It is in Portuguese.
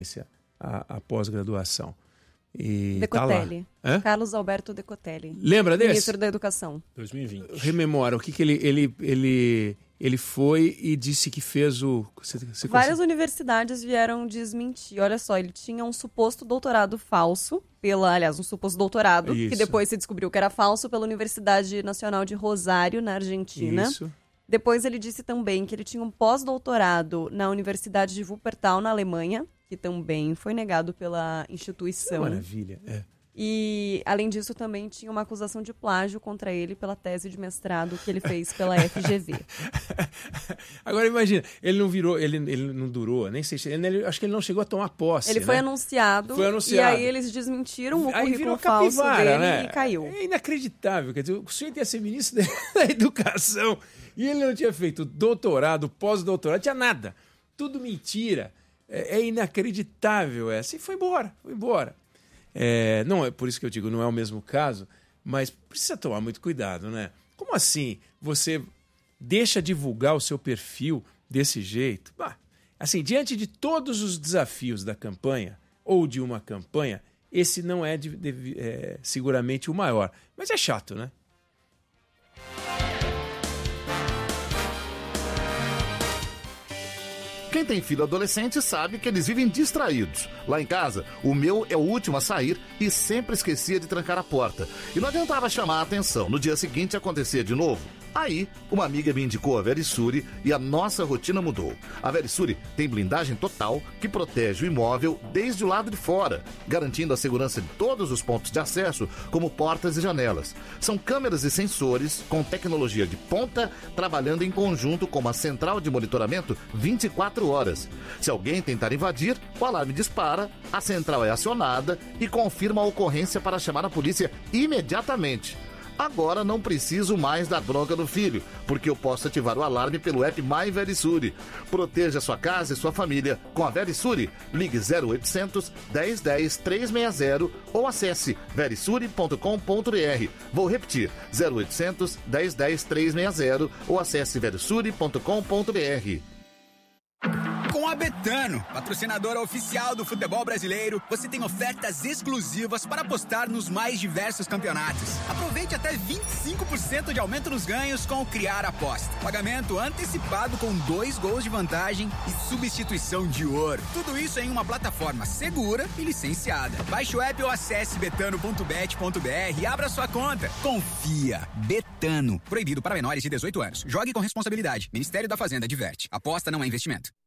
a pós-graduação. E Decotelli. Tá lá. Carlos Alberto Decotelli. Lembra desse? Ministro da Educação. 2020. Rememora, o que ele foi e disse que fez o... Várias universidades vieram desmentir. Olha só, ele tinha um suposto doutorado falso, um suposto doutorado, Isso. que depois se descobriu que era falso pela Universidade Nacional de Rosário, na Argentina. Isso. Depois ele disse também que ele tinha um pós-doutorado na Universidade de Wuppertal, na Alemanha, que também foi negado pela instituição. Que maravilha, E, além disso, também tinha uma acusação de plágio contra ele pela tese de mestrado que ele fez pela FGV. Agora imagina, ele não virou, ele não durou, nem sei se... acho que ele não chegou a tomar posse, Ele foi anunciado, e aí eles desmentiram o currículo falso dele, né? E caiu. É inacreditável, quer dizer, o sujeito ia ser ministro da Educação e ele não tinha feito doutorado, pós-doutorado, tinha nada. Tudo mentira. É inacreditável essa. E foi embora. Não é por isso que eu digo, não é o mesmo caso, mas precisa tomar muito cuidado, né? Como assim você deixa divulgar o seu perfil desse jeito? Assim, diante de todos os desafios da campanha, ou de uma campanha, esse não é seguramente o maior. Mas é chato, né? Quem tem filho adolescente sabe que eles vivem distraídos. Lá em casa, o meu é o último a sair e sempre esquecia de trancar a porta. E não adiantava chamar a atenção. No dia seguinte acontecia de novo. Aí, uma amiga me indicou a Verisure e a nossa rotina mudou. A Verisure tem blindagem total que protege o imóvel desde o lado de fora, garantindo a segurança de todos os pontos de acesso, como portas e janelas. São câmeras e sensores com tecnologia de ponta, trabalhando em conjunto com uma central de monitoramento 24 horas. Se alguém tentar invadir, o alarme dispara, a central é acionada e confirma a ocorrência para chamar a polícia imediatamente. Agora não preciso mais dar bronca no filho, porque eu posso ativar o alarme pelo app My Verisure. Proteja sua casa e sua família com a Verisure. Ligue 0800 1010 360 ou acesse verisure.com.br. Vou repetir, 0800 1010 360 ou acesse verisure.com.br. Com a Betano, patrocinadora oficial do futebol brasileiro, você tem ofertas exclusivas para apostar nos mais diversos campeonatos. Aproveite até 25% de aumento nos ganhos com o Criar Aposta. Pagamento antecipado com 2 gols de vantagem e substituição de ouro. Tudo isso em uma plataforma segura e licenciada. Baixe o app ou acesse betano.bet.br e abra sua conta. Confia. Betano. Proibido para menores de 18 anos. Jogue com responsabilidade. Ministério da Fazenda adverte. Aposta não é investimento.